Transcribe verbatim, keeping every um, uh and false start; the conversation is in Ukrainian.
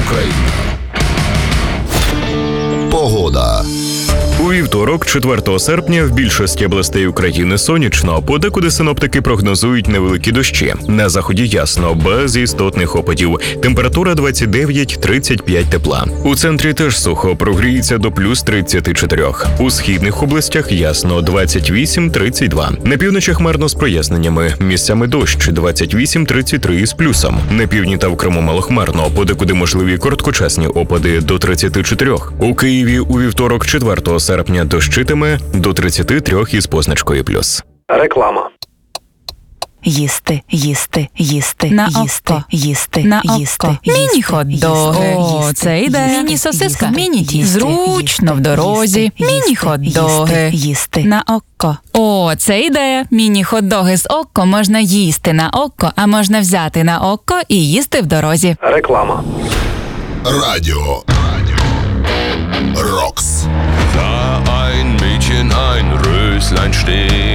Україна. Погода. У вівторок, четвертого серпня, в більшості областей України сонячно, подекуди синоптики прогнозують невеликі дощі. На заході ясно, без істотних опадів. Температура двадцять дев'ять - тридцять п'ять тепла. У центрі теж сухо, прогріється до плюс тридцяти чотирьох. У східних областях ясно, двадцять вісім - тридцять два. На півночі хмарно з проясненнями, місцями дощ, двадцять вісім - тридцять три з плюсом. На півдні та в Криму малохмарно, подекуди можливі короткочасні опади до тридцяти чотирьох. У Києві у вівторок, четвертого серпня, дощитиме до тридцяти трьох із позначкою плюс. Реклама. Їсти, їсти, їсти, На їсти, око. їсти, На їсти, око. їсти, Міні-хот-доги. їсти, О, їсти, це ідея. їсти, Міні-сосиска. їсти, Міні-тіст. їсти, Зручно в їсти, дорозі. їсти, Міні-хот-доги. їсти, їсти. На око. О, це ідея. Міні-хот-доги з око можна їсти на око, а можна взяти на око і їсти в дорозі. Реклама. Радіо. Рокс. Sah ein Mädchen ein Röslein stehen.